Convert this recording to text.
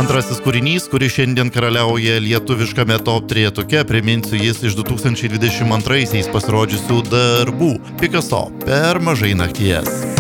Antrasis kūrinys, kuris šiandien karaliauja lietuviškame top trejetuke, priminsiu, jis iš 2022 pasirodžiusių darbų. Picasso, per mažai nakties.